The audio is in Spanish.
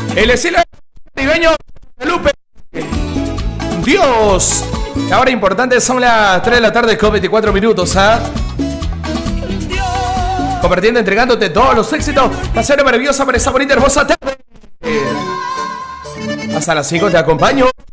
El estilo caribeño de Lupe. Dios. La hora importante son las 3 de la tarde con 24 minutos, ¿ah? Compartiendo, entregándote todos los éxitos. Paseo maravillosa para esa bonita, hermosa tarde. Hasta las 5 te acompaño.